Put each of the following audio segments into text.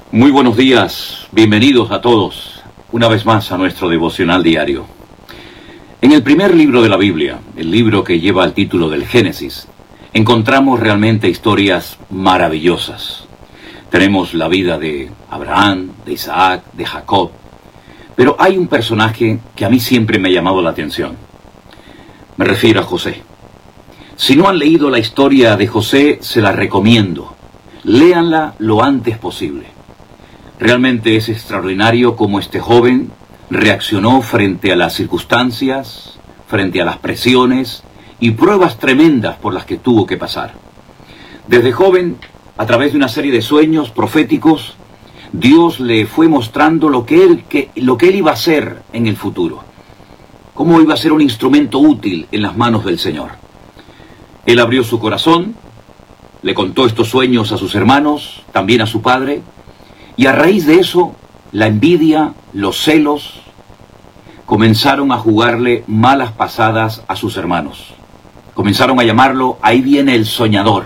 Muy buenos días, bienvenidos a todos, una vez más a nuestro devocional diario. En el primer libro de la Biblia, el libro que lleva el título del Génesis, encontramos realmente historias maravillosas. Tenemos la vida de Abraham, de Isaac, de Jacob, pero hay un personaje que a mí siempre me ha llamado la atención. Me refiero a José. Si no han leído la historia de José, se la recomiendo. Léanla lo antes posible. Realmente es extraordinario cómo este joven reaccionó frente a las circunstancias, frente a las presiones y pruebas tremendas por las que tuvo que pasar. Desde joven, a través de una serie de sueños proféticos, Dios le fue mostrando lo que él iba a hacer en el futuro. Cómo iba a ser un instrumento útil en las manos del Señor. Él abrió su corazón, le contó estos sueños a sus hermanos, también a su padre, y a raíz de eso, la envidia, los celos, comenzaron a jugarle malas pasadas a sus hermanos. Comenzaron a llamarlo, ahí viene el soñador.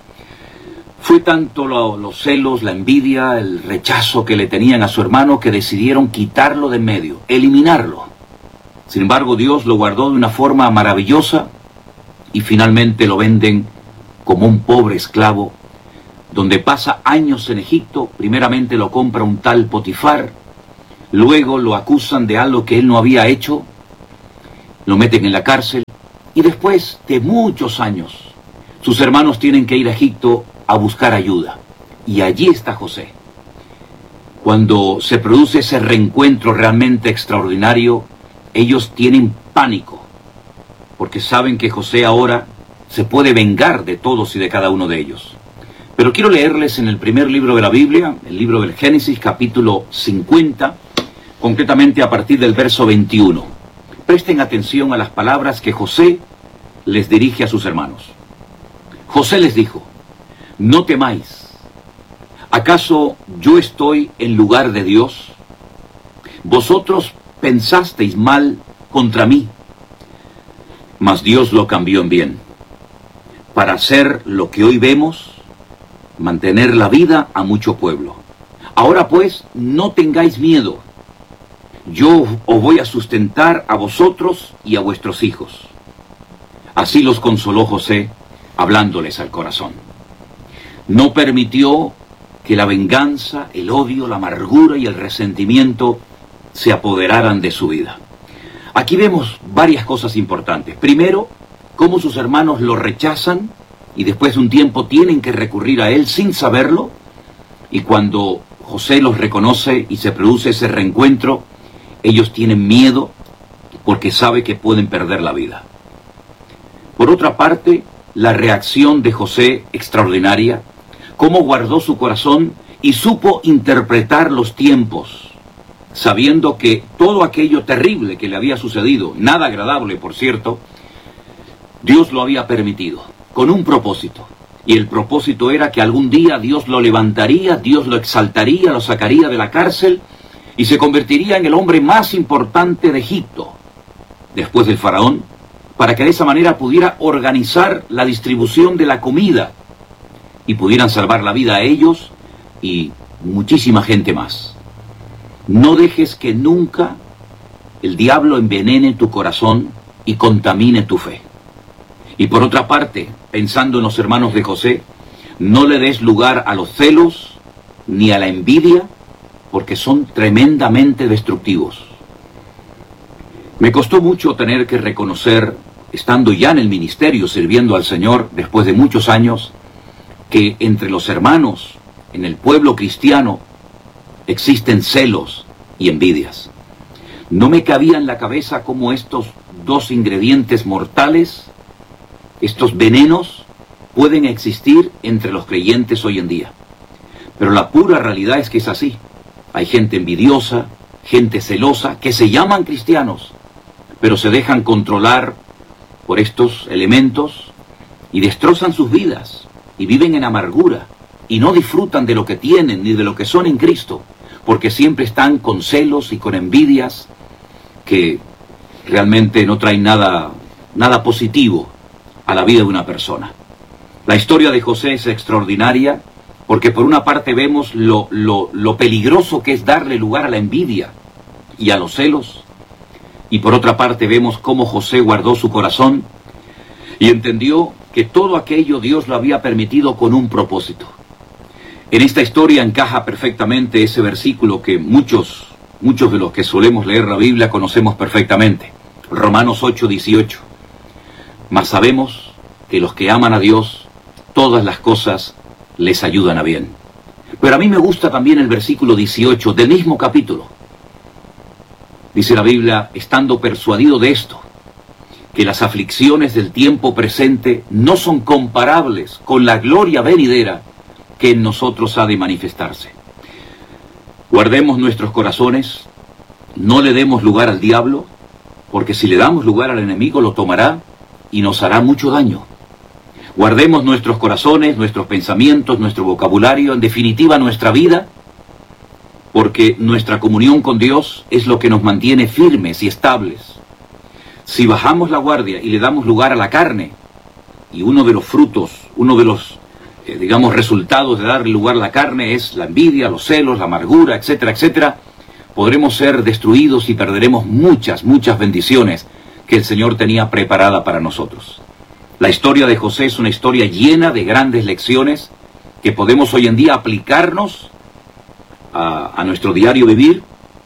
Fue tanto los celos, la envidia, el rechazo que le tenían a su hermano que decidieron quitarlo de en medio, eliminarlo. Sin embargo, Dios lo guardó de una forma maravillosa y finalmente lo venden como un pobre esclavo, donde pasa años en Egipto. Primeramente lo compra un tal Potifar, luego lo acusan de algo que él no había hecho, lo meten en la cárcel, y después de muchos años, sus hermanos tienen que ir a Egipto a buscar ayuda, y allí está José. Cuando se produce ese reencuentro realmente extraordinario, ellos tienen pánico, porque saben que José ahora se puede vengar de todos y de cada uno de ellos. Pero quiero leerles en el primer libro de la Biblia, el libro del Génesis, capítulo 50, concretamente a partir del verso 21. Presten atención a las palabras que José les dirige a sus hermanos. José les dijo: no temáis, ¿acaso yo estoy en lugar de Dios? Vosotros pensasteis mal contra mí, mas Dios lo cambió en bien, para hacer lo que hoy vemos, mantener la vida a mucho pueblo. Ahora pues, no tengáis miedo. Yo os voy a sustentar a vosotros y a vuestros hijos. Así los consoló José, hablándoles al corazón. No permitió que la venganza, el odio, la amargura y el resentimiento se apoderaran de su vida. Aquí vemos varias cosas importantes. Primero, cómo sus hermanos lo rechazan y después de un tiempo tienen que recurrir a él sin saberlo, y cuando José los reconoce y se produce ese reencuentro, ellos tienen miedo porque sabe que pueden perder la vida. Por otra parte, la reacción de José extraordinaria, cómo guardó su corazón y supo interpretar los tiempos, sabiendo que todo aquello terrible que le había sucedido, nada agradable por cierto, Dios lo había permitido, con un propósito. Y el propósito era que algún día Dios lo levantaría, Dios lo exaltaría, lo sacaría de la cárcel y se convertiría en el hombre más importante de Egipto, después del faraón, para que de esa manera pudiera organizar la distribución de la comida y pudieran salvar la vida a ellos y muchísima gente más. No dejes que nunca el diablo envenene tu corazón y contamine tu fe. Y por otra parte, pensando en los hermanos de José, no le des lugar a los celos ni a la envidia, porque son tremendamente destructivos. Me costó mucho tener que reconocer, estando ya en el ministerio sirviendo al Señor después de muchos años, que entre los hermanos, en el pueblo cristiano, existen celos y envidias. No me cabía en la cabeza cómo estos dos ingredientes mortales, estos venenos, pueden existir entre los creyentes hoy en día. Pero la pura realidad es que es así. Hay gente envidiosa, gente celosa, que se llaman cristianos, pero se dejan controlar por estos elementos y destrozan sus vidas y viven en amargura y no disfrutan de lo que tienen ni de lo que son en Cristo, porque siempre están con celos y con envidias que realmente no traen nada positivo a la vida de una persona. La historia de José es extraordinaria Porque por una parte vemos lo peligroso que es darle lugar a la envidia y a los celos. Y por otra parte vemos cómo José guardó su corazón y entendió que todo aquello Dios lo había permitido con un propósito. En esta historia encaja perfectamente ese versículo que muchos de los que solemos leer la Biblia conocemos perfectamente. Romanos 8:18. Mas sabemos que los que aman a Dios, todas las cosas les ayudan a bien. Pero a mí me gusta también el versículo 18 del mismo capítulo. Dice la Biblia, estando persuadido de esto, que las aflicciones del tiempo presente no son comparables con la gloria venidera que en nosotros ha de manifestarse. Guardemos nuestros corazones, no le demos lugar al diablo, porque si le damos lugar al enemigo lo tomará y nos hará mucho daño. Guardemos nuestros corazones, nuestros pensamientos, nuestro vocabulario, en definitiva nuestra vida, porque nuestra comunión con Dios es lo que nos mantiene firmes y estables. Si bajamos la guardia y le damos lugar a la carne, y uno de los frutos, uno de los, resultados de darle lugar a la carne es la envidia, los celos, la amargura, etcétera, etcétera, podremos ser destruidos y perderemos muchas bendiciones que el Señor tenía preparada para nosotros. La historia de José es una historia llena de grandes lecciones que podemos hoy en día aplicarnos a nuestro diario vivir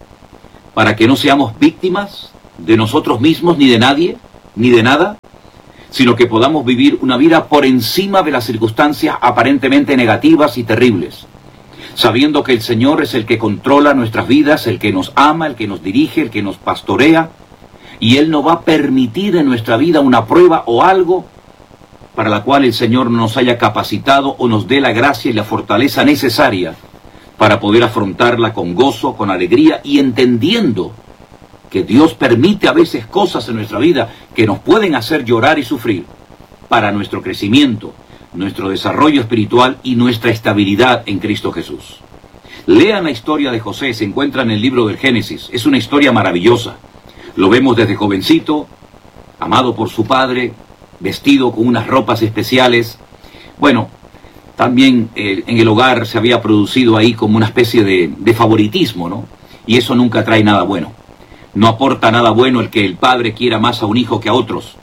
para que no seamos víctimas de nosotros mismos, ni de nadie, ni de nada, sino que podamos vivir una vida por encima de las circunstancias aparentemente negativas y terribles, sabiendo que el Señor es el que controla nuestras vidas, el que nos ama, el que nos dirige, el que nos pastorea, y Él no va a permitir en nuestra vida una prueba o algo para la cual el Señor no nos haya capacitado o nos dé la gracia y la fortaleza necesaria para poder afrontarla con gozo, con alegría y entendiendo que Dios permite a veces cosas en nuestra vida que nos pueden hacer llorar y sufrir para nuestro crecimiento, nuestro desarrollo espiritual y nuestra estabilidad en Cristo Jesús. Lean la historia de José, se encuentra en el libro del Génesis. Es una historia maravillosa. Lo vemos desde jovencito, amado por su padre, vestido con unas ropas especiales. Bueno, también en el hogar se había producido ahí como una especie de favoritismo, ¿no? Y eso nunca trae nada bueno. No aporta nada bueno el que el padre quiera más a un hijo que a otros.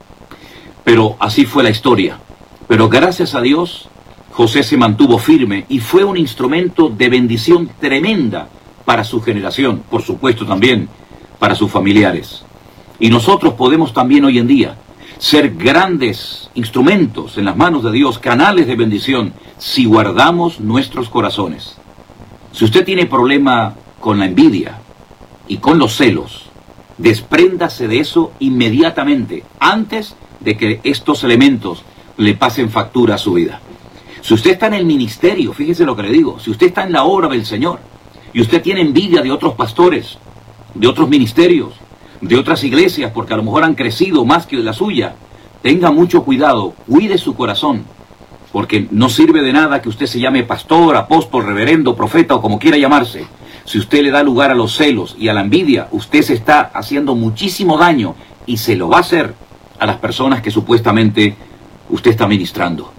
Pero así fue la historia. Pero gracias a Dios, José se mantuvo firme y fue un instrumento de bendición tremenda para su generación, por supuesto también para sus familiares. Y nosotros podemos también hoy en día ser grandes instrumentos en las manos de Dios, canales de bendición, si guardamos nuestros corazones. Si usted tiene problema con la envidia y con los celos, despréndase de eso inmediatamente, antes de que estos elementos le pasen factura a su vida. Si usted está en el ministerio, fíjese lo que le digo, si usted está en la obra del Señor, y usted tiene envidia de otros pastores, de otros ministerios, de otras iglesias, porque a lo mejor han crecido más que la suya, tenga mucho cuidado, cuide su corazón, porque no sirve de nada que usted se llame pastor, apóstol, reverendo, profeta o como quiera llamarse. Si usted le da lugar a los celos y a la envidia, usted se está haciendo muchísimo daño y se lo va a hacer a las personas que supuestamente usted está ministrando.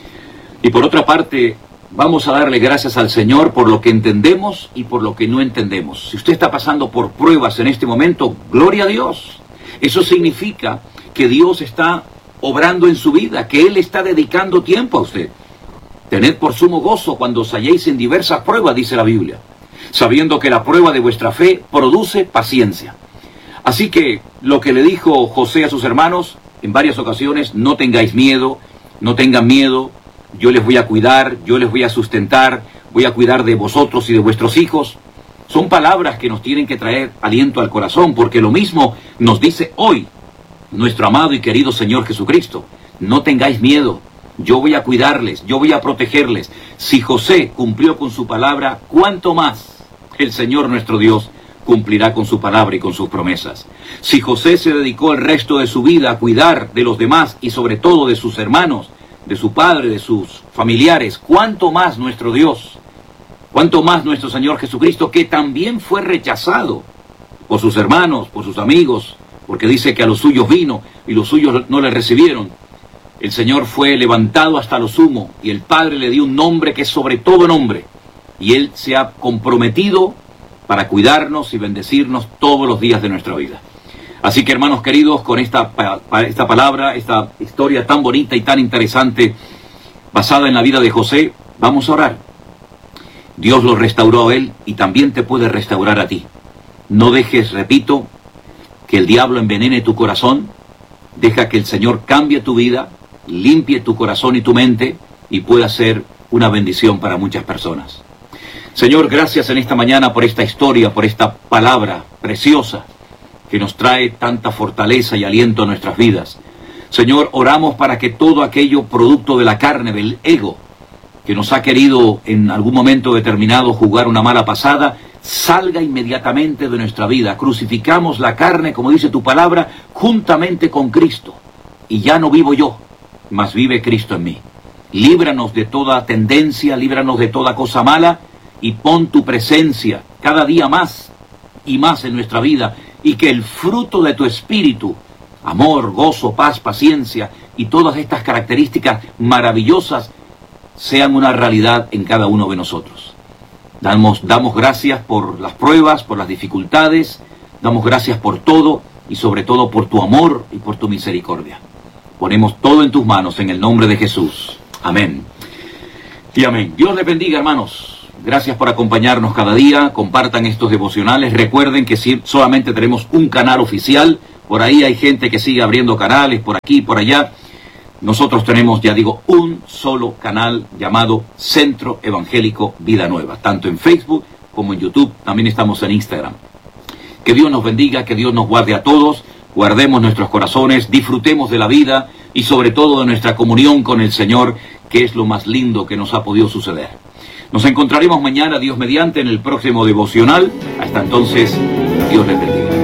Y por otra parte, vamos a darle gracias al Señor por lo que entendemos y por lo que no entendemos. Si usted está pasando por pruebas en este momento, gloria a Dios. Eso significa que Dios está obrando en su vida, que Él está dedicando tiempo a usted. Tened por sumo gozo cuando os halléis en diversas pruebas, dice la Biblia, sabiendo que la prueba de vuestra fe produce paciencia. Así que lo que le dijo José a sus hermanos en varias ocasiones, no tengáis miedo, no tengan miedo, yo les voy a cuidar, yo les voy a sustentar, voy a cuidar de vosotros y de vuestros hijos. Son palabras que nos tienen que traer aliento al corazón, porque lo mismo nos dice hoy nuestro amado y querido Señor Jesucristo. No tengáis miedo, yo voy a cuidarles, yo voy a protegerles. Si José cumplió con su palabra, ¿cuánto más el Señor nuestro Dios cumplirá con su palabra y con sus promesas? Si José se dedicó el resto de su vida a cuidar de los demás y sobre todo de sus hermanos, de su padre, de sus familiares, ¿cuánto más nuestro Dios? ¿Cuánto más nuestro Señor Jesucristo, que también fue rechazado por sus hermanos, por sus amigos, porque dice que a los suyos vino y los suyos no le recibieron? el Señor fue levantado hasta lo sumo y el Padre le dio un nombre que es sobre todo nombre. Y Él se ha comprometido para cuidarnos y bendecirnos todos los días de nuestra vida. Así que, hermanos queridos, con esta palabra, esta historia tan bonita y tan interesante, basada en la vida de José, vamos a orar. Dios lo restauró a él y también te puede restaurar a ti. No dejes, repito, que el diablo envenene tu corazón. Deja que el Señor cambie tu vida, limpie tu corazón y tu mente y pueda ser una bendición para muchas personas. Señor, gracias en esta mañana por esta historia, por esta palabra preciosa que nos trae tanta fortaleza y aliento a nuestras vidas. Señor, oramos para que todo aquello producto de la carne, del ego, que nos ha querido en algún momento determinado jugar una mala pasada, salga inmediatamente de nuestra vida. Crucificamos la carne, como dice tu palabra, juntamente con Cristo. Y ya no vivo yo, mas vive Cristo en mí. Líbranos de toda tendencia, líbranos de toda cosa mala, y pon tu presencia cada día más y más en nuestra vida, y que el fruto de tu espíritu, amor, gozo, paz, paciencia y todas estas características maravillosas sean una realidad en cada uno de nosotros. Damos gracias por las pruebas, por las dificultades, damos gracias por todo y sobre todo por tu amor y por tu misericordia. Ponemos todo en tus manos en el nombre de Jesús. Amén. Y amén. Dios les bendiga, hermanos. Gracias por acompañarnos cada día. Compartan estos devocionales. Recuerden que solamente tenemos un canal oficial. Por ahí hay gente que sigue abriendo canales, por aquí, por allá. Nosotros tenemos, ya digo, un solo canal llamado Centro Evangélico Vida Nueva. Tanto en Facebook como en YouTube. También estamos en Instagram. Que Dios nos bendiga, que Dios nos guarde a todos. Guardemos nuestros corazones, disfrutemos de la vida y sobre todo de nuestra comunión con el Señor, que es lo más lindo que nos ha podido suceder. Nos encontraremos mañana, Dios mediante, en el próximo devocional. Hasta entonces, Dios les bendiga.